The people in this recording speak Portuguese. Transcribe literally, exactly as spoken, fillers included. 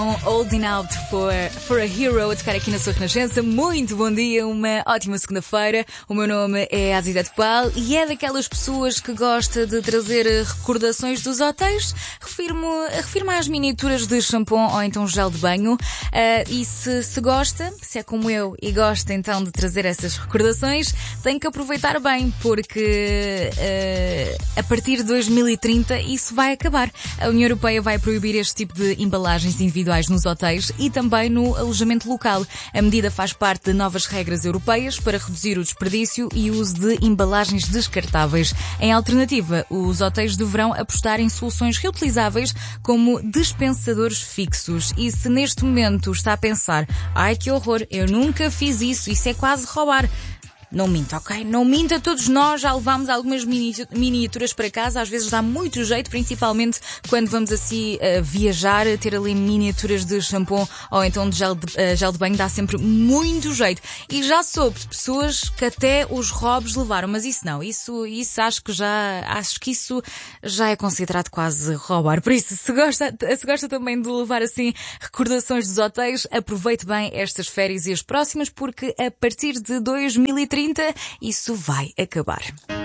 Holding Out for, for a Hero a tocar aqui na sua Renascença. Muito bom dia, uma ótima segunda-feira. O meu nome é Azizete Pal e é daquelas pessoas que gosta de trazer recordações dos hotéis. Refiro-me, refiro-me às miniaturas de shampoo ou então gel de banho. Uh, e se, se gosta, se é como eu e gosta então de trazer essas recordações, tem que aproveitar bem, porque uh, a partir de dois mil e trinta isso vai acabar. A União Europeia vai proibir este tipo de embalagens individuais nos hotéis e também no alojamento local. A medida faz parte de novas regras europeias para reduzir o desperdício e o uso de embalagens descartáveis. Em alternativa, os hotéis deverão apostar em soluções reutilizáveis como dispensadores fixos. E se neste momento está a pensar, ai que horror, eu nunca fiz isso, isso é quase roubar. Não minta, ok? Não minta, todos nós já levámos algumas miniaturas para casa, às vezes dá muito jeito, principalmente quando vamos assim uh, viajar, ter ali miniaturas de shampoo ou então de gel de, uh, gel de banho, dá sempre muito jeito. E já soube de pessoas que até os robos levaram, mas isso não, isso, isso acho que já, acho que isso já é considerado quase roubar. Por isso, se gosta, se gosta também de levar assim recordações dos hotéis, aproveite bem estas férias e as próximas, porque a partir de dois mil e trinta isso vai acabar.